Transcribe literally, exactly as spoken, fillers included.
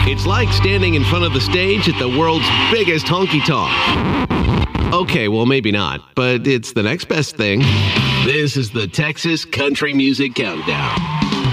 It's like standing in front of the stage at the world's biggest honky tonk. Okay, well, maybe not, but it's the next best thing. This is the Texas Country Music Countdown.